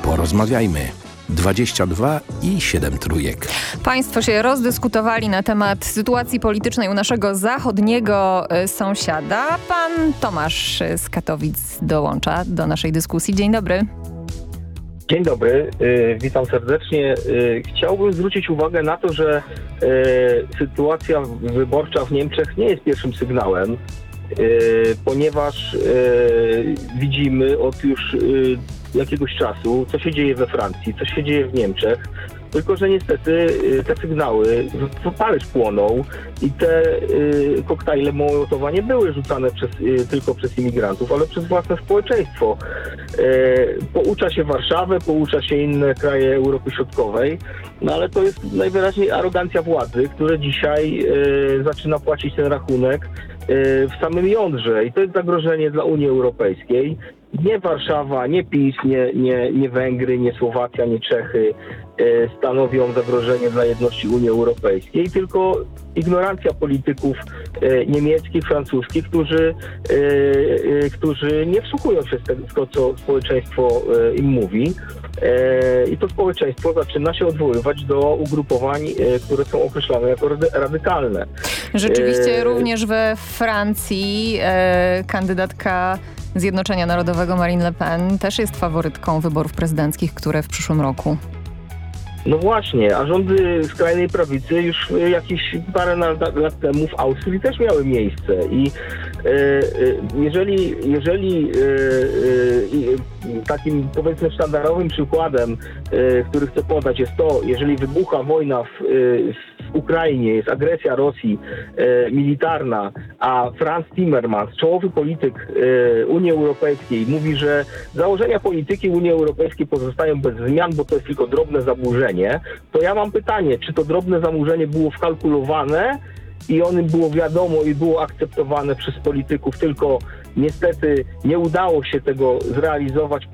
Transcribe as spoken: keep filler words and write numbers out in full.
Porozmawiajmy. dwadzieścia dwa i siedem trójek. Państwo się rozdyskutowali na temat sytuacji politycznej u naszego zachodniego sąsiada. Pan Tomasz z Katowic dołącza do naszej dyskusji. Dzień dobry. Dzień dobry, witam serdecznie. Chciałbym zwrócić uwagę na to, że sytuacja wyborcza w Niemczech nie jest pierwszym sygnałem, ponieważ widzimy od już jakiegoś czasu, co się dzieje we Francji, co się dzieje w Niemczech, tylko że niestety te sygnały w Paryż płoną i te y, koktajle Mołotowa nie były rzucane przez, y, tylko przez imigrantów, ale przez własne społeczeństwo. Y, poucza się Warszawę, poucza się inne kraje Europy Środkowej, no ale to jest najwyraźniej arogancja władzy, która dzisiaj y, zaczyna płacić ten rachunek y, w samym jądrze i to jest zagrożenie dla Unii Europejskiej. Nie Warszawa, nie PiS, nie, nie, nie Węgry, nie Słowacja, nie Czechy e, stanowią zagrożenie dla jedności Unii Europejskiej, tylko ignorancja polityków e, niemieckich, francuskich, którzy, e, e, którzy nie wsłuchują się z tego, co społeczeństwo e, im mówi. E, I to społeczeństwo zaczyna się odwoływać do ugrupowań, e, które są określane jako radykalne. Rzeczywiście e, również we Francji e, kandydatka Zjednoczenia Narodowego Marine Le Pen też jest faworytką wyborów prezydenckich, które w przyszłym roku. No właśnie, a rządy skrajnej prawicy już jakieś parę lat temu w Austrii też miały miejsce i e, e, jeżeli, jeżeli e, e, takim powiedzmy sztandarowym przykładem, e, który chcę podać, jest to, jeżeli wybucha wojna w, w Ukrainie, jest agresja Rosji e, militarna, a Franz Timmermans, czołowy polityk e, Unii Europejskiej, mówi, że założenia polityki Unii Europejskiej pozostają bez zmian, bo to jest tylko drobne zaburzenie, to ja mam pytanie, czy to drobne zaburzenie było wkalkulowane i o nim było wiadomo i było akceptowane przez polityków, tylko niestety nie udało się tego zrealizować